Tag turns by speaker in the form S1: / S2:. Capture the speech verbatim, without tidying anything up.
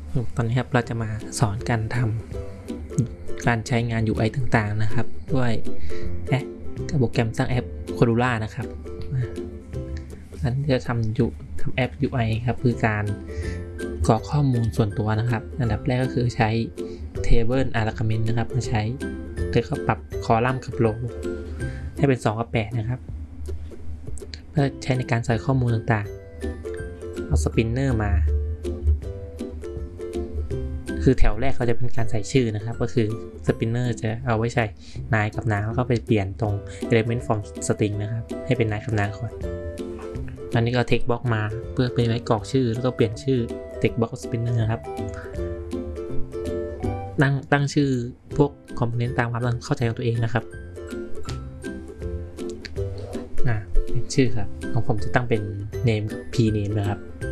S1: ตอนนี้ครับเราจะมาสอนการทำการใช้งาน ยู ไอ ต่างๆนะครับด้วยแอปโปรแกรมสร้างแอป Cordula นะครับนั้นจะทำอยู่ทำแอป ยู ไอ ครับคือการกรอกข้อมูลส่วนตัวนะครับอันดับแรกก็คือใช้ Table Argument นะครับมาใช้โดยเขาปรับคอลัมน์กับโรให้เป็นสองกับแปดนะครับเพื่อใช้ในการใส่ข้อมูลต่างๆเอาสปินเนอร์มาคือแถวแรกเขาจะเป็นการใส่ชื่อนะครับก็คือสปินเนอร์จะเอาไว้ใช้นายกับนางแล้วก็ไปเปลี่ยนตรง element from string นะครับให้เป็นนายกับนางก่อนตอนนี้ก็ text box มาเพื่อเป็นไว้กรอกชื่อแล้วก็เปลี่ยนชื่อ text box spinner ครับตั้งตั้งชื่อพวกคอมโพเนนต์ตามความเข้าใจของตัวเองนะครับอ่าเป็นชื่อครับของผมจะตั้งเป็น name กับ p name นะครับ